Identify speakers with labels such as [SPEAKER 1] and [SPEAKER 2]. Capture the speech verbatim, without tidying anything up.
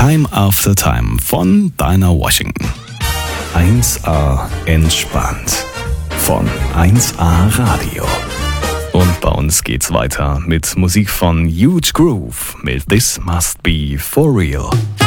[SPEAKER 1] Time After Time von Dinah Washington. eins A entspannt von eins A Radio. Und bei uns geht's weiter mit Musik von Huge Groove mit This Must Be For Real.